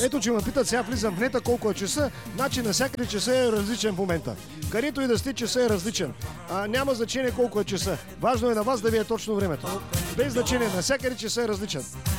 Ето, че ме питат, сега влизам в нета колко е часа, значи навсякъде часа е различен в момента. Където и да сте, часа е различен. Няма значение колко е часа. Важно е на вас да ви е точно времето. Без значение, навсякъде часа е различен.